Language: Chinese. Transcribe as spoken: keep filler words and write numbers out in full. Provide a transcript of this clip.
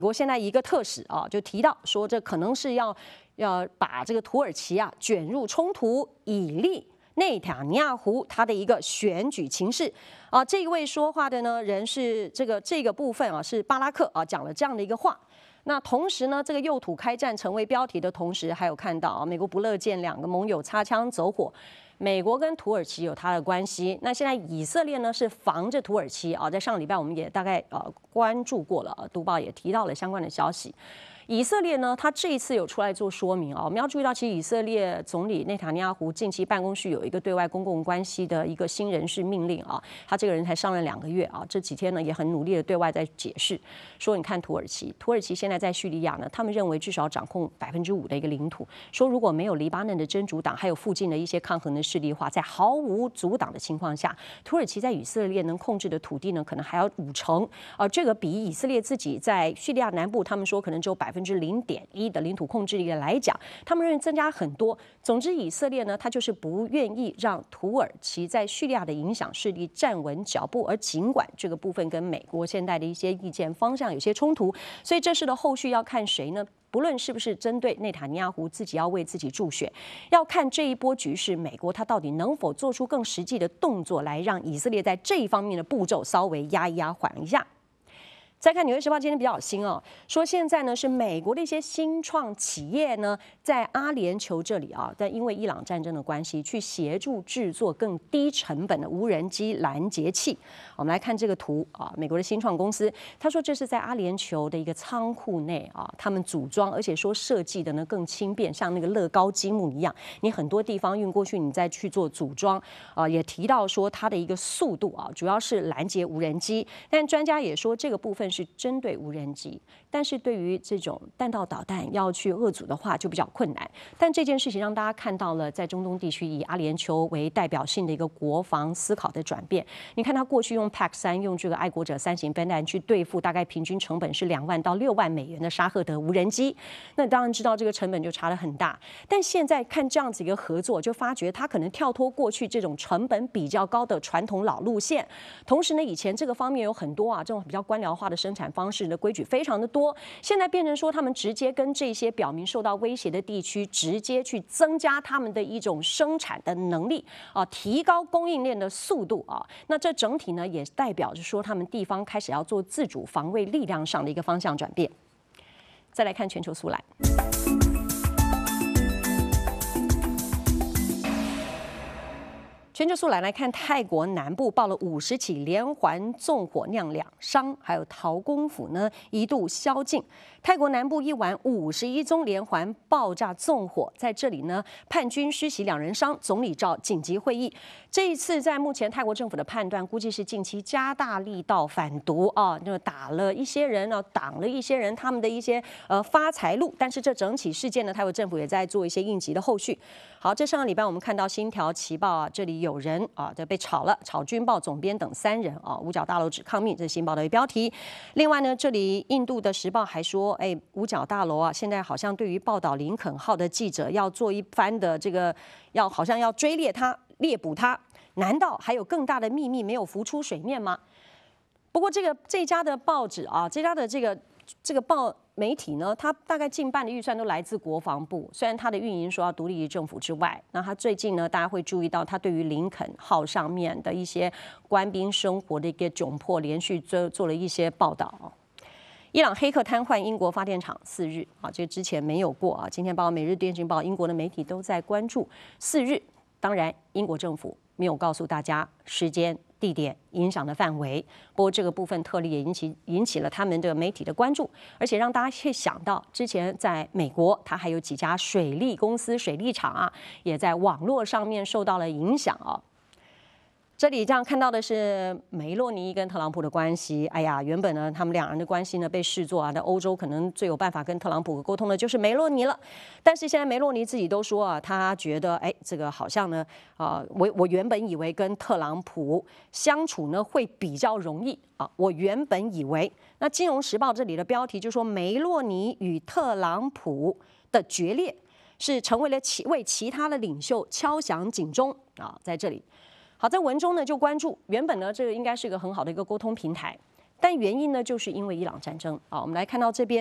国现在一个特使啊，就提到说，这可能是要要把这个土耳其啊卷入冲突，以利内塔尼亚胡他的一个选举情势啊。这一位说话的呢人是这个这个部分啊是巴拉克啊讲了这样的一个话。那同时呢，这个右土开战成为标题的同时，还有看到啊，美国不乐见两个盟友擦枪走火。美国跟土耳其有它的关系，那现在以色列呢是防着土耳其啊，在上礼拜我们也大概呃关注过了，读报也提到了相关的消息。以色列呢，他这一次有出来做说明啊，我们要注意到，其实以色列总理内塔尼亚胡近期办公室有一个对外公共关系的一个新人事命令啊，他这个人才上任两个月啊，这几天呢也很努力的对外在解释，说你看土耳其，土耳其现在在叙利亚呢，他们认为至少掌控百分之五的一个领土，说如果没有黎巴嫩的真主党，还有附近的一些抗衡的势力化，在毫无阻挡的情况下，土耳其在以色列能控制的土地呢，可能还要五成，啊，这个比以色列自己在叙利亚南部，他们说可能只有百分之零点一的领土控制力来讲，他们认为增加很多。总之，以色列呢，他就是不愿意让土耳其在叙利亚的影响势力站稳脚步，而尽管这个部分跟美国现在的一些意见方向有些冲突，所以这事的后续要看谁呢？不论是不是针对内塔尼亚胡自己要为自己助选，要看这一波局势，美国他到底能否做出更实际的动作，来让以色列在这一方面的步骤稍微压一压、缓一下。再看《纽约时报》今天比较新哦，说现在呢是美国的一些新创企业呢，在阿联酋这里啊，但因为伊朗战争的关系，去协助制作更低成本的无人机拦截器。我们来看这个图啊，美国的新创公司，他说这是在阿联酋的一个仓库内啊，他们组装，而且说设计的呢更轻便，像那个乐高积木一样，你很多地方运过去，你再去做组装啊。也提到说它的一个速度啊，主要是拦截无人机，但专家也说这个部分是针对无人机，但是对于这种弹道导弹要去遏阻的话就比较困难。但这件事情让大家看到了在中东地区以阿联酋为代表性的一个国防思考的转变。你看他过去用 P A C 三用这个爱国者三型飞弹去对付大概平均成本是两万到六万美元的沙赫德无人机，那当然知道这个成本就差得很大。但现在看这样子一个合作，就发觉他可能跳脱过去这种成本比较高的传统老路线，同时呢，以前这个方面有很多啊这种比较官僚化的生产方式的规矩非常的多，现在变成说他们直接跟这些表明受到威胁的地区直接去增加他们的一种生产的能力啊，提高供应链的速度啊。那这整体呢也代表着说他们地方开始要做自主防卫力量上的一个方向转变。再来看全球速览。全球速览来看，泰国南部爆了五十起连环纵火，酿两伤，还有陶公府呢一度宵禁。泰国南部一晚五十一宗连环爆炸纵火，在这里呢叛军施袭两人伤，总理召紧急会议。这一次在目前泰国政府的判断，估计是近期加大力道反毒啊，就打了一些人啊，挡了一些人他们的一些呃发财路。但是这整起事件呢，泰国政府也在做一些应急的后续。好，这上个礼拜我们看到《星条旗报》啊，这里有人啊，这被炒了，炒军报总编等三人啊，五角大楼指抗命，这是《新报》的标题。另外呢，这里印度的《时报》还说，哎，五角大楼啊，现在好像对于报道林肯号的记者要做一番的这个，要好像要追猎他、猎捕他，难道还有更大的秘密没有浮出水面吗？不过这个这家的报纸啊，这家的这个这个报。媒体呢，它大概近半的预算都来自国防部，虽然它的运营说要独立于政府之外，那它最近呢，大家会注意到它对于林肯号上面的一些官兵生活的一个窘迫，连续做做了一些报道。伊朗黑客瘫痪英国发电厂四日啊，这之前没有过啊。今天包括《每日电讯报》，英国的媒体都在关注四日。当然，英国政府没有告诉大家时间、地点、影响的范围。不过这个部分特例也引起引起了他们的媒体的关注，而且让大家会想到，之前在美国，它还有几家水利公司、水利厂啊，也在网络上面受到了影响啊。这里这样看到的是梅洛尼跟特朗普的关系。哎呀，原本呢，他们两人的关系呢被视作啊，在欧洲可能最有办法跟特朗普沟通的就是梅洛尼了。但是现在梅洛尼自己都说啊，他觉得哎，这个好像呢，啊、呃，我我原本以为跟特朗普相处呢会比较容易啊，我原本以为。那《金融时报》这里的标题就说梅洛尼与特朗普的决裂是成为了其为其他的领袖敲响警钟啊，在这里。好，在文中呢就关注，原本呢这个应该是一个很好的一个沟通平台， 但原因呢，就是因为伊朗战争啊。我们来看到这边。